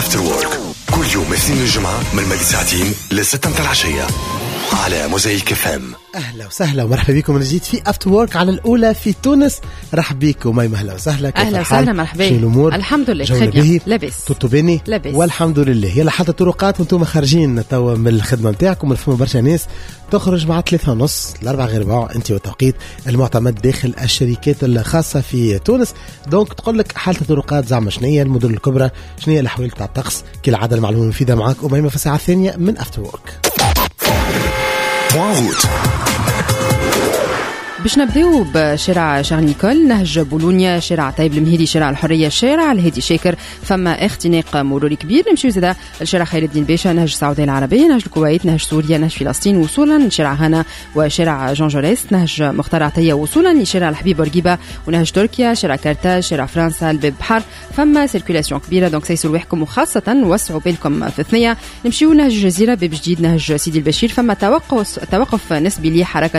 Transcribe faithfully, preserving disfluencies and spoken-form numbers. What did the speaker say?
أفتر وورك كل يوم اثنين الجمعة من مدى ساعتين لستة متاع العشية على موزايك اف ام. اهلا وسهلا ومرحبا بكم من جديد في افتر وورك على الاولى في تونس. رحب بكم ماي. اهلا وسهلا. اهلا وسهلا مرحبا. شنو الامور؟ الحمد لله بخير. لاباس توتوبيني لاباس والحمد لله. يلا حتى الطرقات وانتم خارجين توا من الخدمه نتاعكم. الفما برشا ناس تخرج مع ثلاثة ونص لأربعة غير ربع انت والتوقيت المعتمد داخل الشركات الخاصه في تونس. دونك تقول لك حاله الطرقات زعما شنية المدن الكبرى، شنية الاحوال تاع الطقس، كالعاده المعلومه المفيده معاك ومهمه في الساعه الثانيه من افتر وورك. باش نبداو بشارع شارل نيكول، نهج بولونيا، شارع طيب المهيدي، شارع الحريه، شارع الهادي شاكر، فما اختناق مروري كبير. نمشيو زاده لشارع خير الدين باشا، نهج السعوديه العربيه، نهج الكويت، نهج سوريا، نهج فلسطين، وصولا لشارع هنا وشارع جون جوليس، نهج مختار عطيه، وصولا لشارع الحبيب بورقيبه، ونهج تركيا، شارع كارتاج، شارع فرنسا، الباب بحر. فما سيركولاسيون كبيره دونك سيسوا لوحدكم وخاصه وسعوا بالكم في الثنيه. نمشيو نهج الجزيره، باب جديد، نهج سيدي البشير، فما توقف توقف نسبي لحركه